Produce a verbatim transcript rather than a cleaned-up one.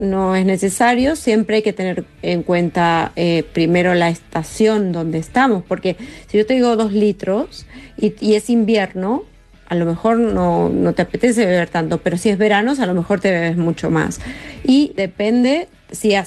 no es necesario. Siempre hay que tener en cuenta eh, primero la estación donde estamos, porque si yo te digo dos litros y, y es invierno, a lo mejor no, no te apetece beber tanto, pero si es verano, a lo mejor te bebes mucho más. Y depende si